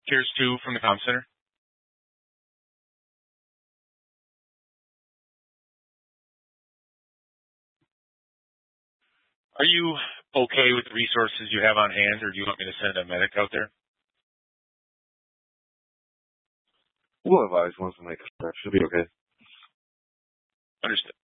Here's 2 from the comm center. Are you okay with the resources you have on hand, or do you want me to send a medic out there? We'll advise once we make a step. Should be okay. Understood.